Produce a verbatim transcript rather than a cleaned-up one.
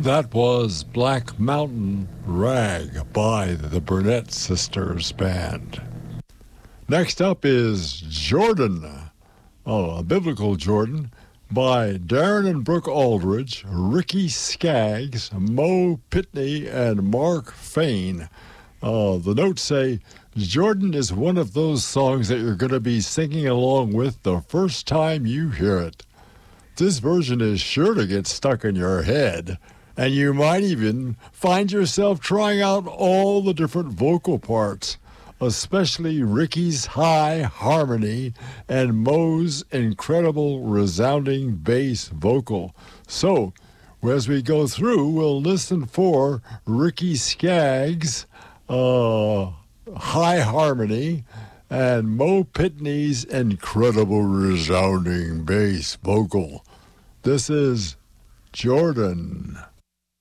That was Black Mountain Rag by the Burnett Sisters Band. Next up is Jordan, oh, a biblical Jordan, by Darren and Brooke Aldridge, Ricky Skaggs, Mo Pitney, and Mark Fain. Uh, the notes say, Jordan is one of those songs that you're going to be singing along with the first time you hear it. This version is sure to get stuck in your head, and you might even find yourself trying out all the different vocal parts, especially Ricky's high harmony and Mo's incredible resounding bass vocal. So, as we go through, we'll listen for Ricky Skaggs' uh, high harmony and Mo Pitney's incredible resounding bass vocal. This is Jordan.